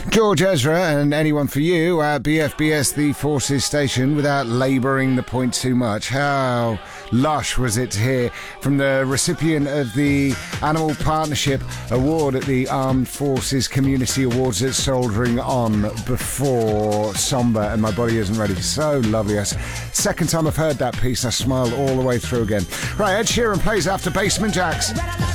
George Ezra and Anyone for You at BFBS The Forces station without labouring the point too much. How lush was it to hear from the recipient of the Animal Partnership Award at the Armed Forces Community Awards at Soldiering On before Somber and My Body Isn't Ready. So lovely. Second time I've heard that piece, I smiled all the way through again. Right, Ed Sheeran plays after Basement Jacks.